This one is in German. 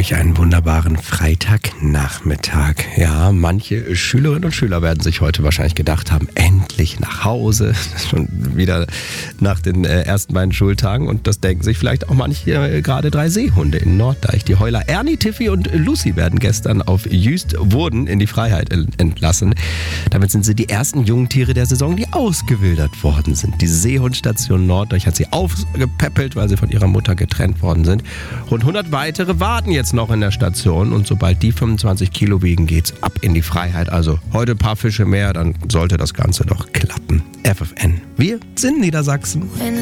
euch einen wunderbaren Freitagnachmittag. Ja, manche Schülerinnen und Schüler werden sich heute wahrscheinlich gedacht haben, endlich nach Hause. Schon wieder nach den ersten beiden Schultagen. Und das denken sich vielleicht auch manche gerade 3 Seehunde in Norddeich. Die Heuler Ernie, Tiffy und Lucy werden gestern auf Jüst-Wurden in die Freiheit entlassen. Damit sind sie die ersten Jungtiere der Saison, die ausgewildert worden sind. Die Seehundstation Norddeich hat sie aufgepäppelt, weil sie von ihrer Mutter getrennt worden sind. Rund 100 weitere warten jetzt noch in der Station und sobald die 25 Kilo wiegen, geht's ab in die Freiheit. Also heute ein paar Fische mehr, dann sollte das Ganze doch klappen. FFN. Wir sind Niedersachsen.